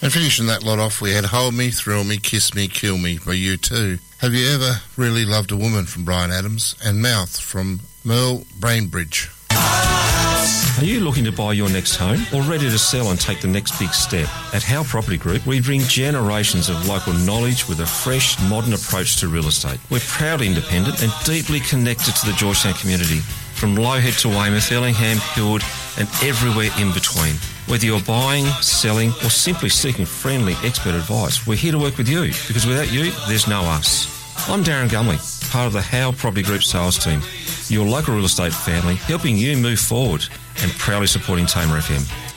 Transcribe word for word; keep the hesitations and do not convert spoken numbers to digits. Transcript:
And finishing that lot off, we had Hold Me, Thrill Me, Kiss Me, Kill Me by U two. Have You Ever Really Loved a Woman from Bryan Adams, and Mouth from Merle Bainbridge. Are you looking to buy your next home or ready to sell and take the next big step? At Howe Property Group, we bring generations of local knowledge with a fresh, modern approach to real estate. We're proudly independent and deeply connected to the Georgetown community, from Low Head to Weymouth, Ellingham, Hillwood and everywhere in between. Whether you're buying, selling or simply seeking friendly expert advice, we're here to work with you, because without you, there's no us. I'm Darren Gumley, part of the Howe Property Group sales team, your local real estate family, helping you move forward and proudly supporting Tamer F M.